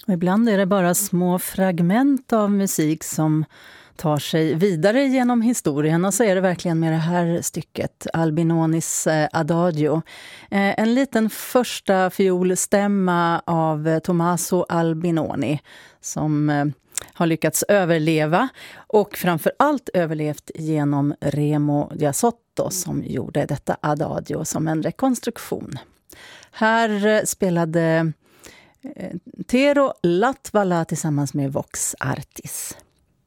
Och ibland är det bara små fragment av musik som tar sig vidare genom historien, och så är det verkligen med det här stycket, Albinonis Adagio. En liten första fiolstämma av Tommaso Albinoni som har lyckats överleva och framförallt överlevt genom Remo Giassotto som gjorde detta Adagio som en rekonstruktion. Här spelade Tero Latvala tillsammans med Vox Artis.